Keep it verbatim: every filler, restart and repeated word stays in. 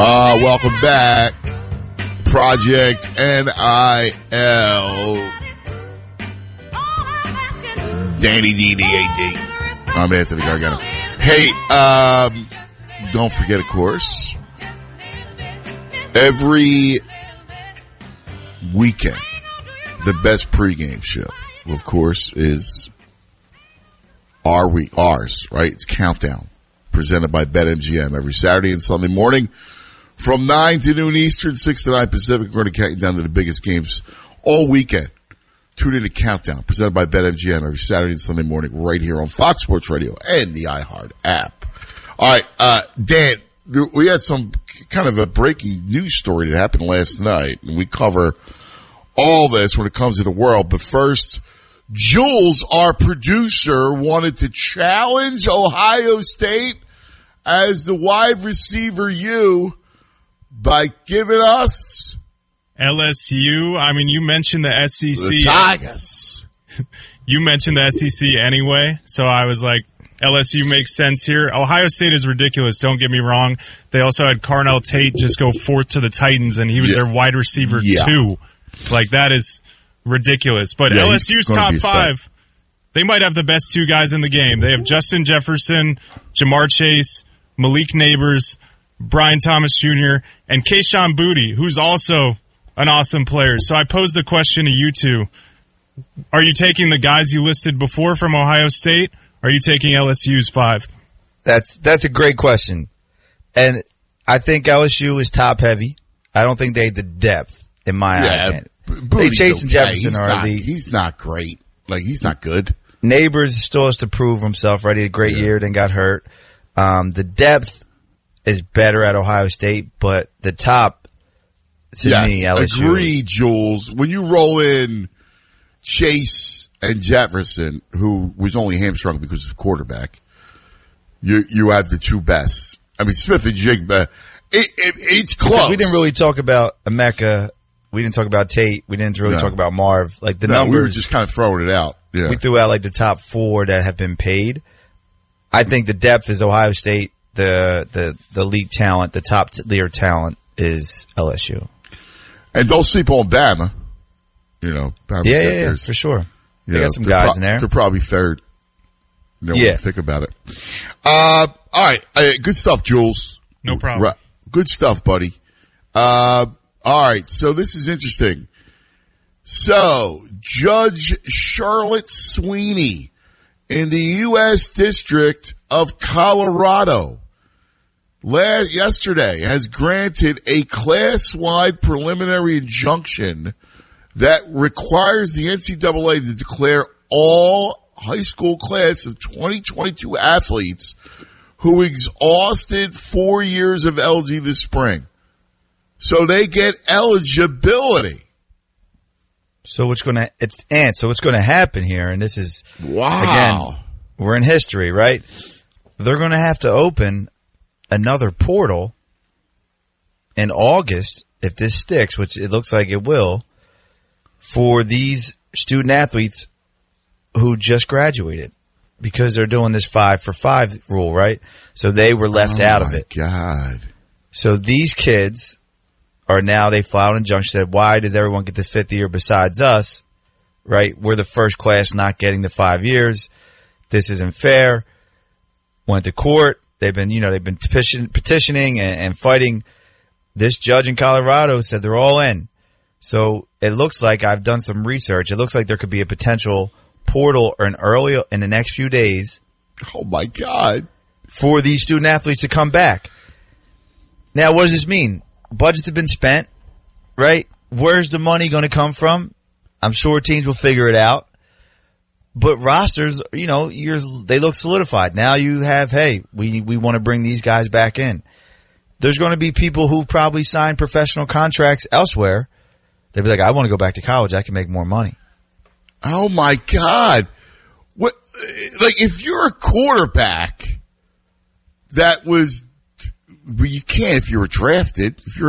Uh, welcome back. Project N I L. Danny D D A D. I'm Anthony Gargano. Hey, um, don't forget, of course, every weekend, the best pregame show, of course, is our week, ours, right? It's Countdown, presented by BetMGM every Saturday and Sunday morning from nine to noon Eastern, six to nine Pacific. We're going to count you down to the biggest games all weekend. Tune in to Countdown, presented by BetMGM every Saturday and Sunday morning right here on Fox Sports Radio and the iHeart app. All right, uh, Dan, we had some kind of a breaking news story that happened last night, and we cover all this when it comes to the world. But first, Jules, our producer, wanted to challenge Ohio State as the wide receiver U by giving us L S U. I mean, you mentioned the S E C. The Tigers. You mentioned the S E C anyway, so I was like, L S U makes sense here. Ohio State is ridiculous, don't get me wrong. They also had Carnell Tate just go fourth to the Titans, and he was yeah. their wide receiver yeah. two. Like, that is ridiculous. But yeah, L S U's top five, they might have the best two guys in the game. They have Justin Jefferson, Jamar Chase, Malik Neighbors, Brian Thomas Junior, and Kayshon Boutte, who's also an awesome player. So I posed the question to you two. Are you taking the guys you listed before from Ohio State? Or are you taking L S U's five? That's that's a great question. And I think L S U is top heavy. I don't think they have the depth, in my yeah, opinion. B- they Chase and okay. Jefferson he's are not, the He's not great. Like, he's not good. Neighbors still has to prove himself, right? He had a great yeah. year, then got hurt. Um, the depth is better at Ohio State, but the top, to yes, me, L S U. Agree, Jules. When you roll in Chase and Jefferson, who was only hamstrung because of quarterback, you you have the two best. I mean, Smith and Jigba, it, it, it's close. We didn't really talk about Emeka. We didn't talk about Tate. We didn't really no. talk about Marv. Like, the no, numbers. We were just kind of throwing it out. Yeah. We threw out, like, the top four that have been paid. I think the depth is Ohio State. The the the league talent, the top tier talent is L S U. And don't sleep on Bama. You know, Bama's yeah, yeah, yeah, for sure. They know, got some guys pro- in there. They're probably third. You know, yeah. think about it. Uh, all right. Uh, good stuff, Jules. No problem. Right. Good stuff, buddy. Uh, all right. So this is interesting. So Judge Charlotte Sweeney in the U S District of Colorado last, yesterday has granted a class-wide preliminary injunction that requires the N C double A to declare all high school class of twenty twenty-two athletes who exhausted four years of L G this spring. So they get eligibility. So what's going to, it's, and so what's going to happen here, and this is, wow. again, we're in history, right? They're going to have to open another portal in August, if this sticks, which it looks like it will, for these student athletes who just graduated, because they're doing this five for five rule, right? So they were left oh out of it. God. So these kids are now, they filed an injunction, said, why does everyone get the fifth year besides us, right? We're the first class not getting the five years. This isn't fair. Went to court. They've been, you know, they've been petition, petitioning and, and fighting. This judge in Colorado said they're all in. So it looks like, I've done some research, it looks like there could be a potential portal or an early in the next few days. Oh my God. For these student athletes to come back. Now, what does this mean? Budgets have been spent, right? Where's the money going to come from? I'm sure teams will figure it out. But rosters, you know, you're, they look solidified. Now you have, hey, we, we want to bring these guys back in. There's going to be people who probably signed professional contracts elsewhere. They'll be like, I want to go back to college. I can make more money. Oh my God. What, like, if you're a quarterback that was, well, you can't if you were drafted. If you're